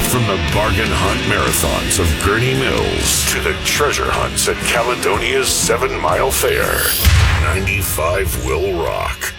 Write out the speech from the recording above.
From the bargain hunt marathons of Gurney Mills to the treasure hunts at Caledonia's 7 Mile Fair, 95 will rock.